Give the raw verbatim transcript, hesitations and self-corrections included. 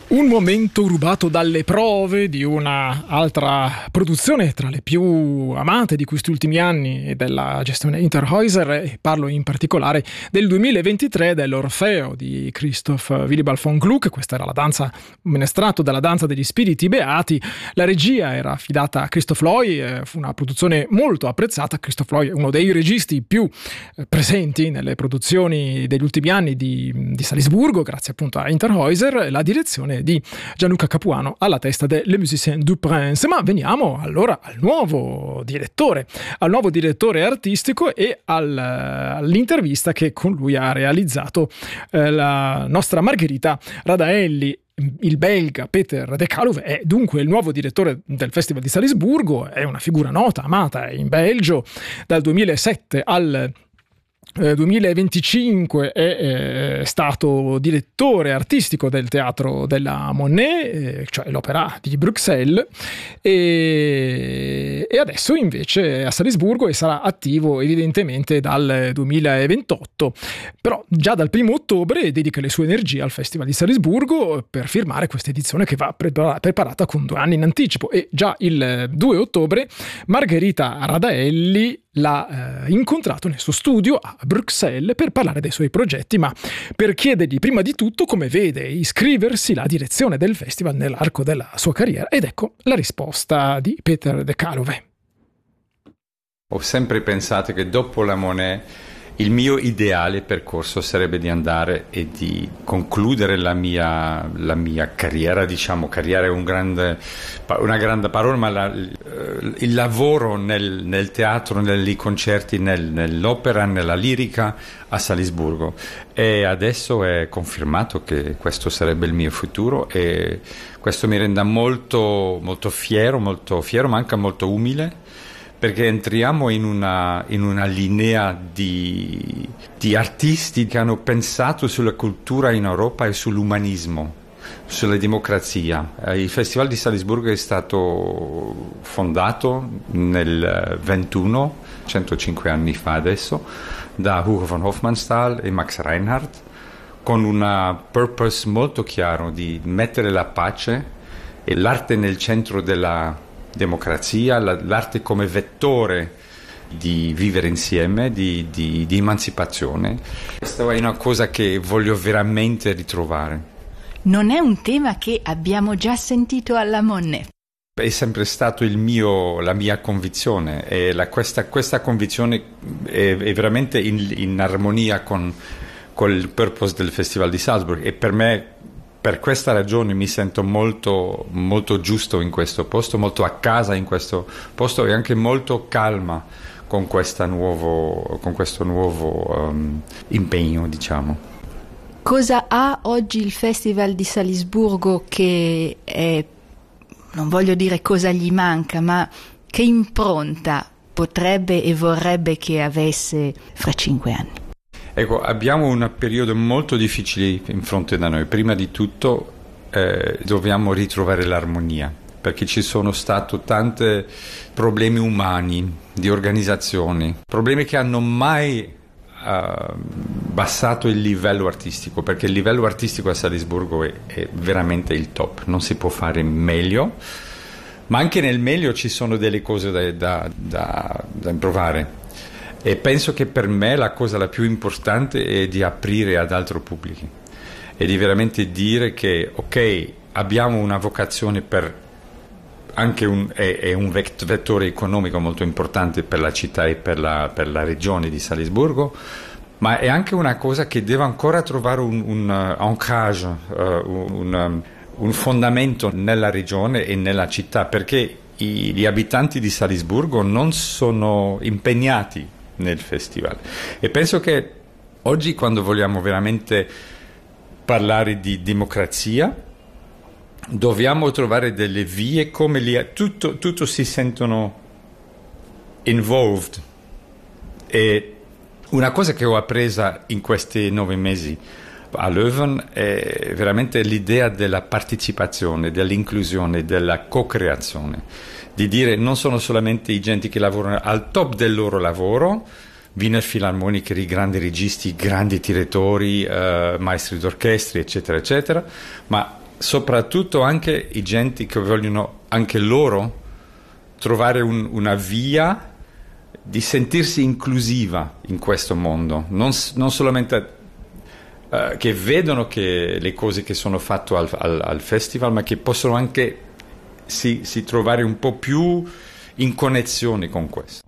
Un momento rubato dalle prove di una altra produzione tra le più amate di questi ultimi anni della gestione Interhäuser, e parlo in particolare del duemilaventitré dell'Orfeo di Christoph Willibald von Gluck. Questa era la danza, un estratto della danza degli spiriti beati. La regia era affidata a Christoph Loy, fu una produzione molto apprezzata. Christoph Loy è uno dei registi più presenti nelle produzioni degli ultimi anni di, di Salisburgo, grazie appunto a Interhäuser. La direzione di Gianluca Capuano alla testa de Le Musiciens du Prince. Ma veniamo allora al nuovo direttore, al nuovo direttore artistico e al, all'intervista che con lui ha realizzato eh, la nostra Margherita Radaelli. Il belga Peter De Caluwe è dunque il nuovo direttore del Festival di Salisburgo, è una figura nota, amata in Belgio. Dal duemilasette al duemilaventicinque è, è stato direttore artistico del Teatro della Monnaie, eh, cioè l'Opéra di Bruxelles, e, e adesso invece è a Salisburgo e sarà attivo evidentemente dal duemilaventotto, però già dal primo ottobre dedica le sue energie al Festival di Salisburgo per firmare questa edizione che va prepara- preparata con due anni in anticipo. E già il due ottobre Margherita Radaelli l'ha eh, incontrato nel suo studio a Bruxelles per parlare dei suoi progetti, ma per chiedergli prima di tutto come vede iscriversi la direzione del festival nell'arco della sua carriera. Ed ecco la risposta di Peter De Caluwe. Ho sempre pensato che dopo la Monet il mio ideale percorso sarebbe di andare e di concludere la mia, la mia carriera, diciamo, carriera è un grande, una grande parola, ma la, il lavoro nel, nel teatro, nei concerti, nel, nell'opera, nella lirica a Salisburgo. E adesso è confermato che questo sarebbe il mio futuro e questo mi rende molto, molto fiero, molto fiero, ma anche molto umile, perché entriamo in una, in una linea di, di artisti che hanno pensato sulla cultura in Europa e sull'umanismo, sulla democrazia. Il Festival di Salisburgo è stato fondato nel ventuno, centocinque anni fa adesso, da Hugo von Hofmannsthal e Max Reinhardt, con un purpose molto chiaro di mettere la pace e l'arte nel centro della democrazia, l'arte come vettore di vivere insieme, di, di, di emancipazione. Questa è una cosa che voglio veramente ritrovare. Non è un tema che abbiamo già sentito alla Monet. È sempre stato il mio, la mia convinzione e la, questa, questa convinzione è, è veramente in, in armonia con, con il purpose del Festival di Salzburg, e per me, per questa ragione, mi sento molto, molto giusto in questo posto, molto a casa in questo posto e anche molto calma con, questa nuovo, con questo nuovo um, impegno, diciamo. Cosa ha oggi il Festival di Salisburgo che è, non voglio dire cosa gli manca, ma che impronta potrebbe e vorrebbe che avesse fra cinque anni? Ecco, abbiamo un periodo molto difficile in fronte da noi. Prima di tutto eh, dobbiamo ritrovare l'armonia, perché ci sono stati tanti problemi umani, di organizzazione, problemi che hanno mai uh, abbassato il livello artistico, perché il livello artistico a Salisburgo è, è veramente il top, non si può fare meglio, ma anche nel meglio ci sono delle cose da, da, da, da improvare. E penso che per me la cosa la più importante è di aprire ad altri pubblici e di veramente dire che ok, abbiamo una vocazione per anche un, è, è un vettore economico molto importante per la città e per la, per la regione di Salisburgo, ma è anche una cosa che deve ancora trovare un, un uh, ancrage, uh, un, um, un fondamento nella regione e nella città, perché i, gli abitanti di Salisburgo non sono impegnati nel festival. E penso che oggi, quando vogliamo veramente parlare di democrazia, dobbiamo trovare delle vie come lì, tutto, tutto si sentono involved. E una cosa che ho appresa in questi nove mesi a Leuven è veramente l'idea della partecipazione, dell'inclusione, della co-creazione, di dire non sono solamente i gente che lavorano al top del loro lavoro, Wiener Philharmoniker, i grandi registi, i grandi direttori, eh, maestri d'orchestra, eccetera, eccetera, ma soprattutto anche i genti che vogliono anche loro trovare un, una via di sentirsi inclusiva in questo mondo, non, non solamente uh, che vedono che le cose che sono fatte al, al, al festival, ma che possono anche si, si trovare un po' più in connessione con questo.